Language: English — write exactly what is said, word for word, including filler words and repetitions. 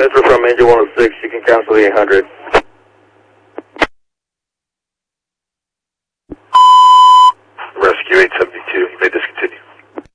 Transfer from engine one oh six, you can cancel the eight hundred.